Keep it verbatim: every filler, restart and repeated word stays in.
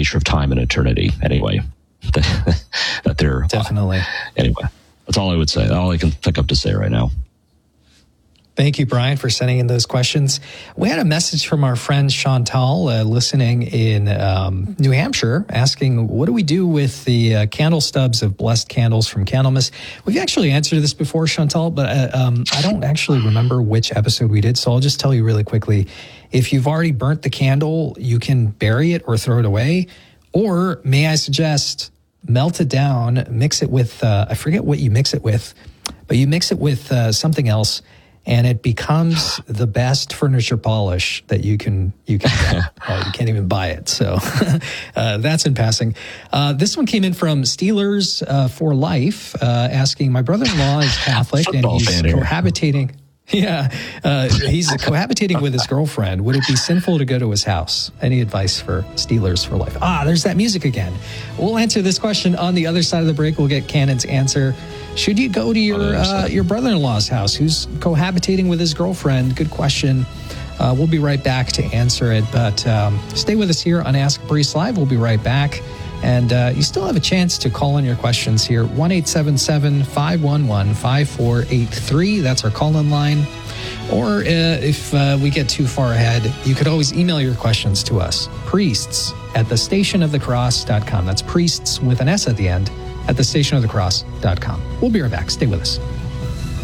nature of time and eternity anyway. That they're definitely. Uh, anyway, that's all I would say. All I can think up to say right now. Thank you, Brian, for sending in those questions. We had a message from our friend Chantal uh, listening in um, New Hampshire asking, what do we do with the uh, candle stubs of blessed candles from Candlemas? We've actually answered this before, Chantal, but uh, um, I don't actually remember which episode we did, so I'll just tell you really quickly. If you've already burnt the candle, you can bury it or throw it away. Or may I suggest, melt it down, mix it with, uh, I forget what you mix it with, but you mix it with uh, something else, and it becomes the best furniture polish that you can you can get. Uh, you can't even buy it. So uh, that's in passing. Uh, this one came in from Steelers uh, for Life, uh, asking, my brother-in-law is Catholic and he's cohabitating. Yeah, uh, he's cohabitating with his girlfriend. Would it be sinful to go to his house? Any advice for Steelers for Life? Ah, there's that music again. We'll answer this question on the other side of the break. We'll get Cannon's answer. Should you go to your uh, your brother-in-law's house who's cohabitating with his girlfriend? Good question. Uh, we'll be right back to answer it. But um, stay with us here on Ask a Priest Live. We'll be right back. And uh, you still have a chance to call in your questions here. one eight seven seven, five one one, five four eight three. That's our call-in line. Or uh, if uh, we get too far ahead, you could always email your questions to us. Priests at the station of the cross dot com. That's priests with an S at the end at the station of the cross dot com. We'll be right back. Stay with us.